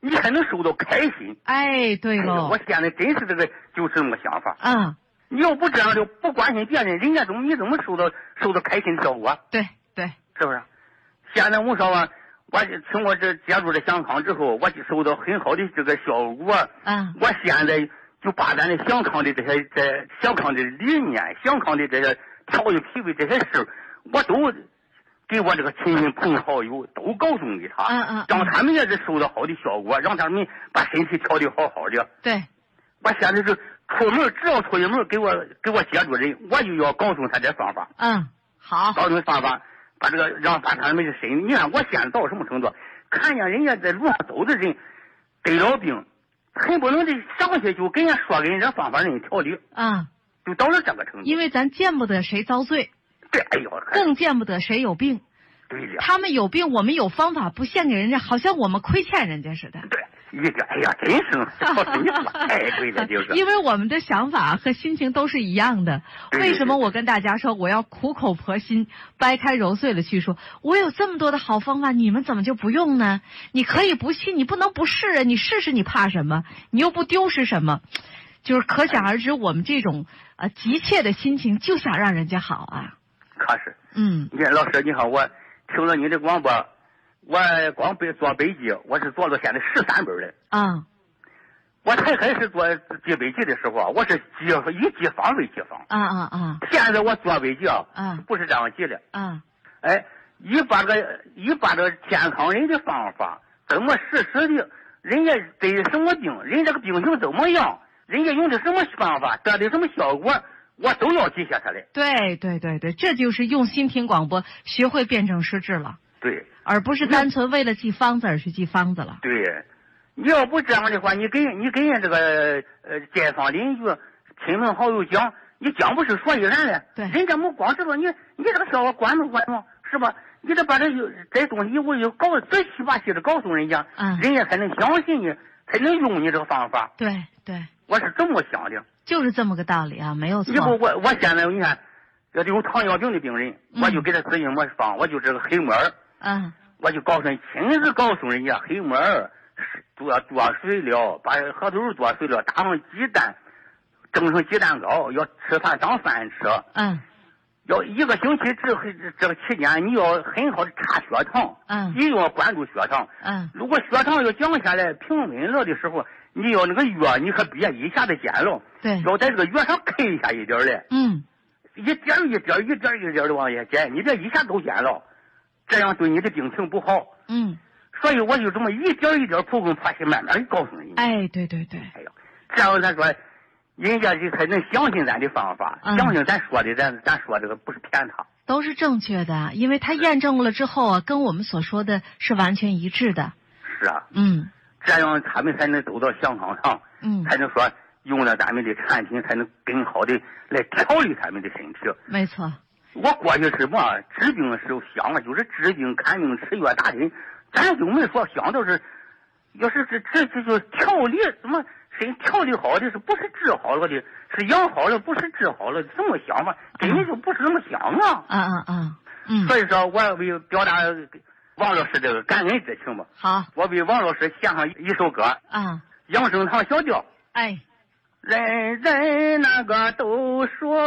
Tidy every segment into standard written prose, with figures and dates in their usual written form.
你才能受到开心。 哎，对喽， 我现在真是这个就是这么个想法。 嗯， 你要不这样的，不关心别人，人家你怎么受到开心的效果？ 对对， 是不是？现在我说吧，我听我这接触这香康之后，我就受到很好的这个效果。 嗯， 我现在就把咱的香康的这香康的理念、香康的这些调理脾胃这些事，我都给我这个亲戚朋友好友都告诉给他，让他们也是受到好的效果，让他们把身体调理好好的。 对， 我现在是出门，只要出一门给我接触人，我就要告诉他这方法。 嗯，好， 告诉方法，把他们的身，你看我现在到什么程度？看见人家在路上走的人得了病，很不能的上去就跟人家说给人家方法人家调理。就到了这个程度。 因为咱见不得谁遭罪。 对，哎呦， 更见不得谁有病。 对的。 他们有病，我们有方法不献给人家，好像我们亏欠人家似的。 对，一个，哎呀，真是，哎，对的，就是。 因为我们的想法和心情都是一样的。为什么我跟大家说我要苦口婆心、掰开揉碎了去说？我有这么多的好方法，你们怎么就不用呢？你可以不信，你不能不试啊！你试试，你怕什么？你又不丢失什么？就是可想而知，我们这种急切的心情，就想让人家好啊。 可是，你看老师，你看我听了你的广播，我光做笔记，我是做了现在13本了。我才开始做记笔记的时候，我是以记方为记方。现在我做笔记不是这样记的。哎，以把这个健康人的方法怎么实施的，人家得什么病，人家这个病情怎么样，人家用的什么方法，得的什么效果。我都要记下来。 对对对对，这就是用心听广播，学会辩证施治了。 对， 而不是单纯为了记方子而去记方子了。 对，你要不这样的话，你给人这个街坊邻居、亲朋好友讲，你讲不是所以然的。 对， 人家没光知道你这个笑话管不管用，是吧？你得把这东西我有仔细把细的告诉人家，人家才能相信你，才能用你这个方法。 对对， 我是这么想的。就是这么个道理啊，没有错。 你不，我现在你看，要有糖尿病的病人，我就给他指引我方，我就这个黑木耳，我就告诉人，亲自告诉人家黑木耳多水了，把核桃多水了，打上鸡蛋，蒸成鸡蛋糕，要吃饭当饭吃。要1个星期这个期间，你要很好的查血糖，一定要关注血糖。如果血糖要降下来平稳了的时候，你要那个药，你可别一下子减了， 对， 要在这个药上 K 下一点嘞，一点的往下减，你别一下都减了，这样对你的病情不好。所以我就这么一点一点普通破心，慢慢告诉你。 哎，对对对， 哎呦，这样咱说，人家就才能相信咱的方法，相信咱说的，咱说这个不是骗他， 都是正确的，因为他验证了之后啊，跟我们所说的是完全一致的。 是啊，这样他们才能走到香康上，才能说用了咱们的产品，才能更好的来调理他们的身体。 没错， 我过去是嘛，治病的时候想啊，就是治病看病吃药打针，咱就没说想到是，要是这就是调理，怎么身调理好的是不是治好了的，是养好了不是治好了，这么想嘛，根本就不是这么想啊。所以说我为表达王老师这个感恩之情吧。 好， 我为王老师献上一首歌养生堂小调。人人那个都说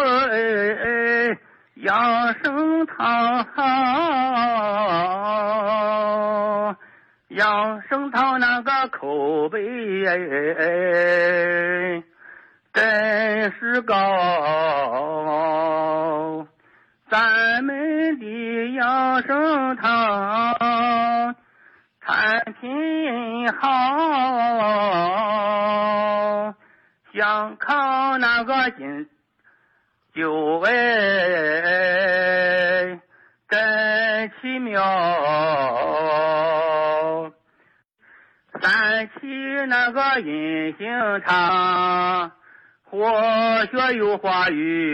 养生堂好，养生堂那个口碑真是高，咱们的养生堂产品好，香康那个金酒真奇妙，三七那个银杏茶活血有化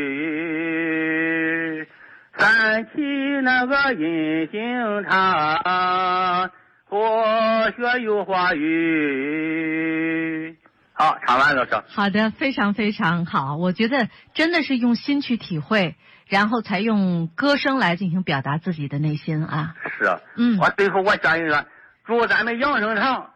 瘀，三七那个银杏茶活血有化瘀。好，唱完了是。 好的，非常非常好。我觉得真的是用心去体会，然后才用歌声来进行表达自己的内心啊。 是。我最后我讲一个，祝咱们养生堂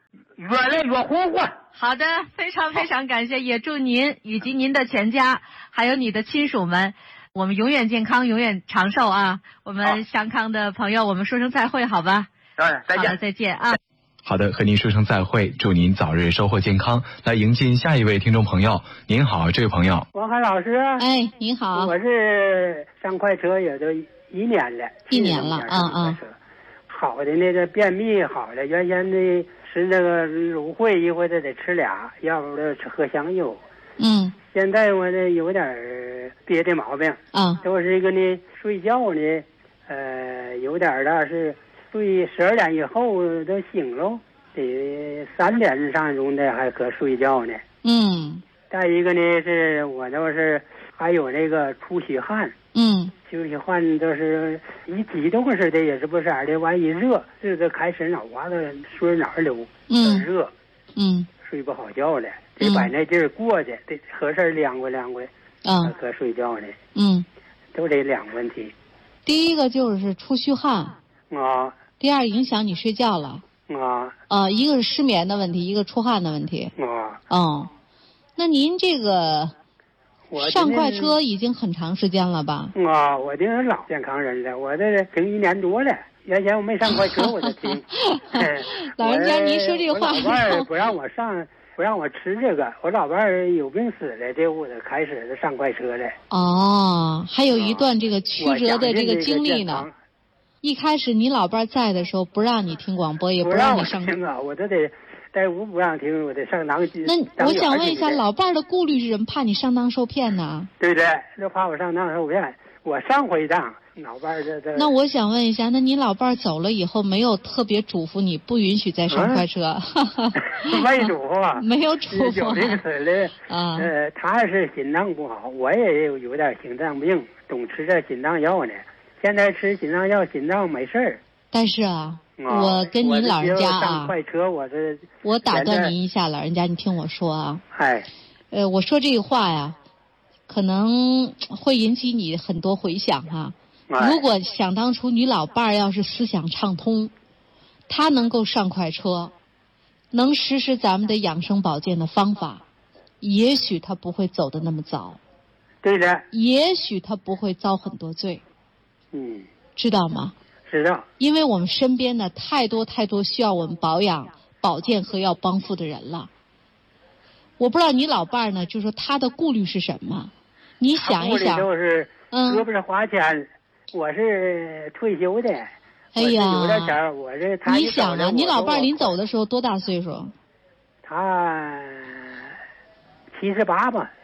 越来越红火。 好的，非常非常感谢，也祝您以及您的全家还有你的亲属们，我们永远健康，永远长寿啊！我们香康的朋友，我们说声再会，好吧？ 再见。 好的，再见啊！ 好的，和您说声再会，祝您早日收获健康。来迎进下一位听众朋友。您好，这位朋友。 王涵老师。 哎，您好。 我是上快车也都1年了。 1年了， 好的那个便秘好了，原先的吃那个芦荟一回得吃俩，要不就喝香油。现在我呢有点别的毛病。都是一个呢睡觉呢，有点的是。睡12点以后都醒了，得3点上钟的还可睡觉呢。再一个呢是我就是还有那个出虚汗。出虚汗就是一激动似的，也是不是的，完一热就开始脑瓜子顺哪儿流，热，睡不好觉了，得把那劲儿过去，得合适凉快凉快，可睡觉呢。都这2个问题。 第一个就是出虚汗。第二影响你睡觉了。一个是失眠的问题，一个出汗的问题。那您这个上快车已经很长时间了吧？ 我这是老健康人了，我这听1年多了。原先我没上快车，我就听。 老人家，您说这话。 我老伴儿不让我上，不让我吃这个。我老伴儿有病死了，这我就开始上快车了。 还有一段这个曲折的这个经历呢。一开始你老伴在的时候不让你听广播，也不让你上。 不让我听啊，我都得在屋不让听，我得上当。 那我想问一下，老伴的顾虑是什么？怕你上当受骗呢？ 对的，就怕我上当受骗。我上回当，老伴这。 那我想问一下，那你老伴走了以后，没有特别嘱咐你不允许再上快车？ 没嘱咐啊。 没有嘱咐。 有这个事的。他是心脏不好，我也有点心脏病，总吃这心脏药呢。现在吃心脏药，心脏没事儿。 但是我跟您老人家上快车， 我打断您一下，老人家，你听我说啊。我说这个话呀，可能会引起你很多回响哈。如果想当初你老伴儿要是思想畅通，他能够上快车，能实施咱们的养生保健的方法，也许他不会走得那么早。 对的。 也许他不会遭很多罪。知道吗？ 知道。 因为我们身边呢太多需要我们保养、保健和要帮扶的人了。我不知道你老伴儿呢，就说他的顾虑是什么？你想一想。 就是胳膊上花钱，我是退休的。 哎呀， 有点钱，我这他。 你想啊，你老伴儿临走的时候多大岁数？ 他78吧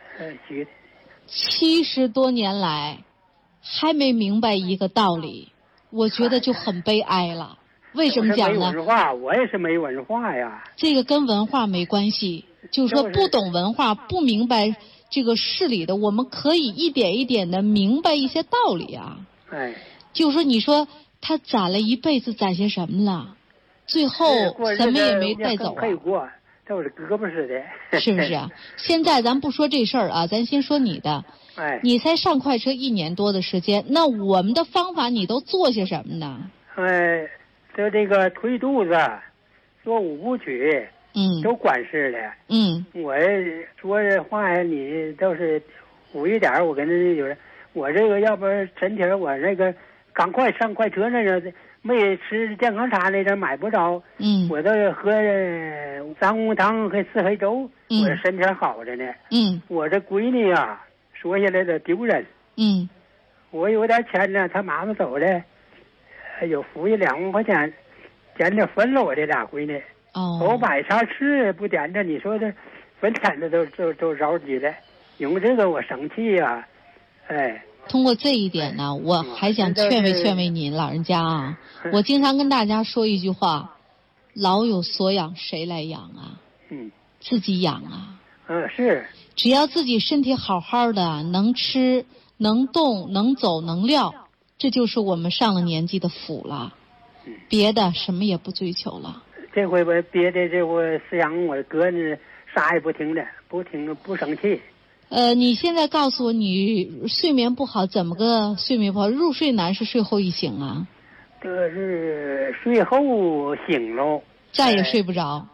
，70多年来。还没明白一个道理，我觉得就很悲哀了。为什么讲呢？ 没文化，我也是没文化呀。 这个跟文化没关系，就是说不懂文化、不明白这个事理的，我们可以一点一点的明白一些道理啊。就是说，你说他攒了一辈子攒些什么了？最后什么也没带走啊。 都是胳膊似的。 是不是啊？现在咱不说这事儿啊，咱先说你的。你才上快车1年多的时间，那我们的方法你都做些什么呢？ 就这个推肚子，做5部曲，都管事的。我说这话呀，你倒是补一点，我跟着有人，我这个要不陈铁，我那个赶快上快车那个没吃健康茶那阵买不着，我都喝3红汤和4黑粥，我这身体好着呢。我这闺女啊。说下来的丢人。我有点钱呢，他妈妈走了，有付下2万块钱，捡着分了我这俩闺女。我买啥吃不点着，你说这分钱的都着急了，用这个我生气呀。 通过这一点呢，我还想劝慰您老人家啊。我经常跟大家说一句话：老有所养，谁来养啊？自己养啊。 是。 只要自己身体好好的，能吃、能动、能走、能撂，这就是我们上了年纪的福了。别的什么也不追求了。 这回别的这回思想我哥呢，啥也不听的，不生气。 你现在告诉我，你睡眠不好，怎么个睡眠不好？入睡难是睡后一醒啊？ 这是睡后醒了， 再也睡不着。